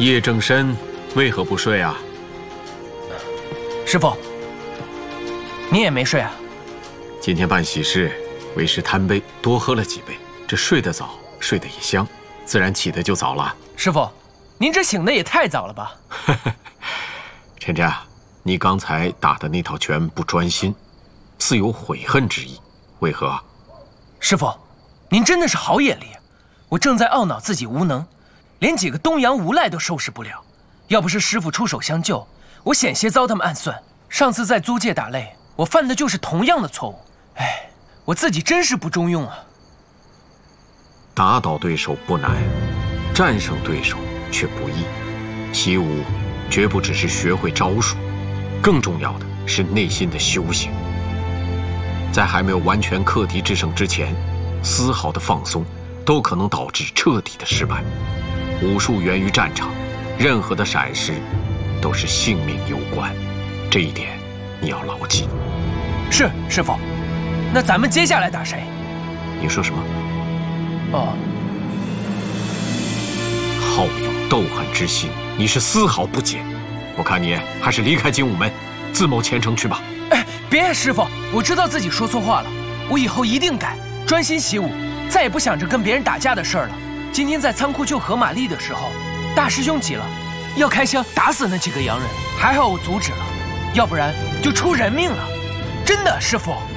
夜正深，为何不睡啊？ 师傅，你也没睡啊？ 今天办喜事，为师贪杯，多喝了几杯，这睡得早，睡得也香，自然起得就早了。 师傅，您这醒的也太早了吧？ 晨晨，你刚才打的那套拳不专心，似有悔恨之意，为何？ 师傅，您真的是好眼力啊！我正在懊恼自己无能，连几个东洋无赖都收拾不了。要不是师傅出手相救，我险些遭他们暗算。上次在租界打擂，我犯的就是同样的错误。哎，我自己真是不中用啊！ 打倒对手不难，战胜对手却不易。习武绝不只是学会招数，更重要的是内心的修行。在还没有完全克敌制胜之前，丝毫的放松都可能导致彻底的失败。武术源于战场，任何的闪失都是性命攸关，这一点你要牢记。 是，师傅。那咱们接下来打谁？ 你说什么？ 哦， 好有斗狠之心，你是丝毫不减。我看你还是离开精武门，自谋前程去吧。 哎，别，师傅，我知道自己说错话了，我以后一定改，专心习武，再也不想着跟别人打架的事儿了。今天在仓库救何玛丽的时候，大师兄急了，要开枪打死那几个洋人，还好我阻止了，要不然就出人命了。真的，师傅。